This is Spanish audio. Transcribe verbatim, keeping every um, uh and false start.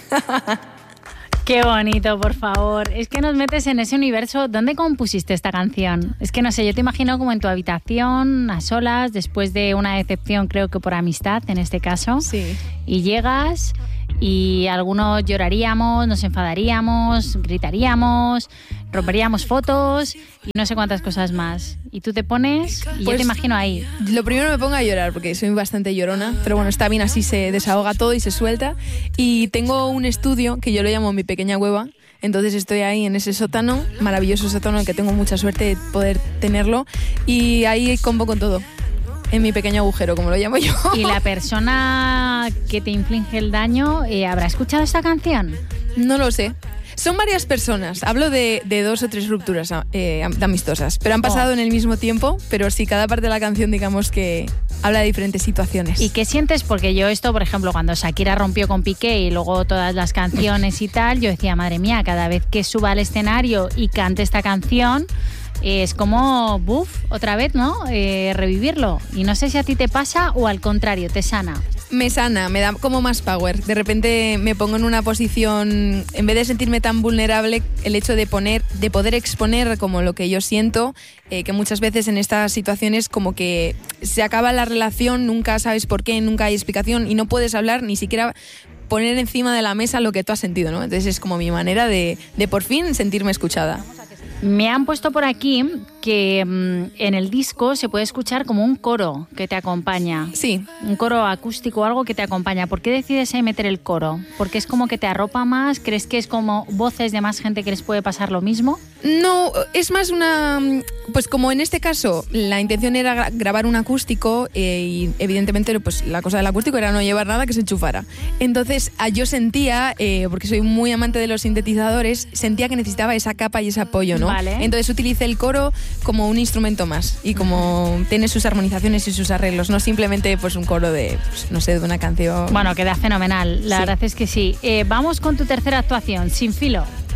Qué bonito, por favor. Es que nos metes en ese universo. ¿Dónde compusiste esta canción? Es que no sé, yo te imagino como en tu habitación, a solas, después de una decepción, creo que por amistad, en este caso. Sí. Y llegas y algunos lloraríamos, nos enfadaríamos, gritaríamos, romperíamos fotos y no sé cuántas cosas más. Y tú te pones y pues, yo te imagino ahí. Lo primero me pongo a llorar porque soy bastante llorona, pero bueno, está bien, así se desahoga todo y se suelta. Y tengo un estudio que yo lo llamo mi pequeña cueva. Entonces estoy ahí en ese sótano, maravilloso sótano, en el que tengo mucha suerte de poder tenerlo. Y ahí combo con todo. En mi pequeño agujero, como lo llamo yo. ¿Y la persona que te inflige el daño eh, habrá escuchado esta canción? No lo sé. Son varias personas. Hablo de, de dos o tres rupturas eh, amistosas, pero han pasado oh. en el mismo tiempo, pero sí, cada parte de la canción, digamos que habla de diferentes situaciones. ¿Y qué sientes? Porque yo esto, por ejemplo, cuando Shakira rompió con Piqué y luego todas las canciones y tal, yo decía, madre mía, cada vez que suba al escenario y cante esta canción, es como, buf, otra vez, ¿no? Eh, revivirlo. Y no sé si a ti te pasa o al contrario, te sana. Me sana, me da como más power. De repente me pongo en una posición, en vez de sentirme tan vulnerable, el hecho de poner, de poder exponer como lo que yo siento, eh, que muchas veces en estas situaciones como que se acaba la relación, nunca sabes por qué, nunca hay explicación y no puedes hablar ni siquiera poner encima de la mesa lo que tú has sentido, ¿no? Entonces es como mi manera de, de por fin sentirme escuchada. Me han puesto por aquí que mmm, en el disco se puede escuchar como un coro que te acompaña. Sí. Un coro acústico o algo que te acompaña. ¿Por qué decides ahí meter el coro? ¿Porque es como que te arropa más? ¿Crees que es como voces de más gente que les puede pasar lo mismo? No, es más una... Pues como en este caso la intención era gra- grabar un acústico eh, y evidentemente pues la cosa del acústico era no llevar nada que se enchufara. Entonces yo sentía, eh, porque soy muy amante de los sintetizadores, sentía que necesitaba esa capa y ese apoyo, ¿no? Vale. Entonces utilicé el coro como un instrumento más y como tiene sus armonizaciones y sus arreglos, no simplemente pues un coro de, pues, no sé, de una canción. Bueno, queda fenomenal, la sí. verdad es que sí. Eh, vamos con tu tercera actuación, Sin Filo.